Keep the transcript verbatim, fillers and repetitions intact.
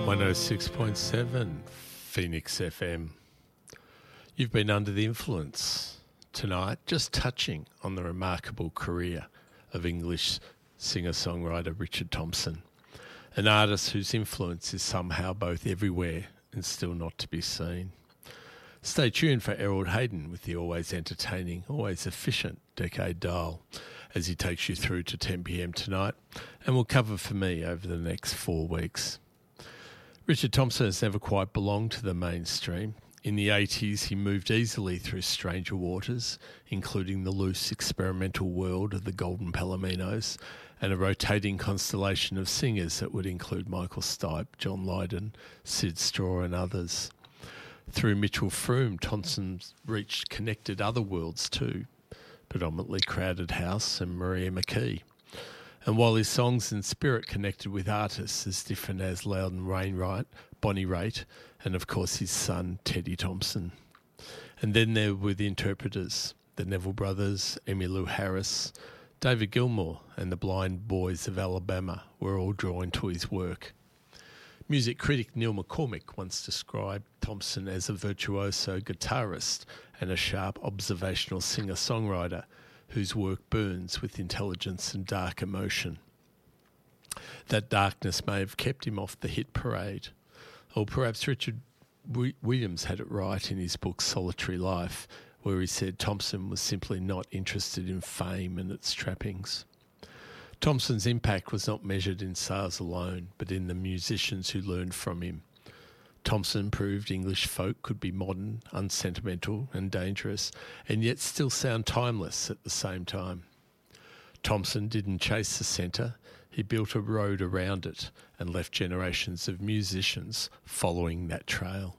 one oh six point seven Phoenix F M. You've been under the influence tonight, just touching on the remarkable career of English singer-songwriter Richard Thompson, an artist whose influence is somehow both everywhere and still not to be seen. Stay tuned for Errol Hayden with the always entertaining, always efficient Decade Dial as he takes you through to ten p.m. tonight and will cover for me over the next four weeks. Richard Thompson has never quite belonged to the mainstream. In the eighties, he moved easily through stranger waters, including the loose experimental world of the Golden Palominos and a rotating constellation of singers that would include Michael Stipe, John Lydon, Sid Straw and others. Through Mitchell Froome, Thompson reached connected other worlds too, predominantly Crowded House and Maria McKee. And while his songs and spirit connected with artists as different as Loudon Wainwright, Bonnie Raitt, and of course his son Teddy Thompson. And then there were the interpreters, the Neville Brothers, Emmylou Harris, David Gilmour and the Blind Boys of Alabama were all drawn to his work. Music critic Neil McCormick once described Thompson as a virtuoso guitarist and a sharp observational singer-songwriter whose work burns with intelligence and dark emotion. That darkness may have kept him off the hit parade, or perhaps Richard w- Williams had it right in his book Solitary Life, where he said Thompson was simply not interested in fame and its trappings. Thompson's impact was not measured in sales alone, but in the musicians who learned from him. Thompson proved English folk could be modern, unsentimental and dangerous, and yet still sound timeless at the same time. Thompson didn't chase the centre, he built a road around it and left generations of musicians following that trail.